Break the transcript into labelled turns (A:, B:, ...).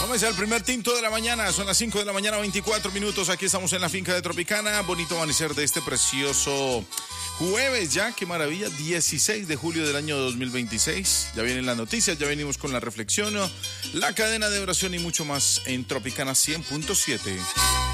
A: Comienza el primer tinto de la mañana, son las 5 de la mañana, 24 minutos. Aquí estamos en la finca de Tropicana. Bonito amanecer de este precioso jueves ya, qué maravilla, 16 de julio del año 2026. Ya vienen las noticias, ya venimos con la reflexión, la cadena de oración y mucho más en Tropicana 100.7.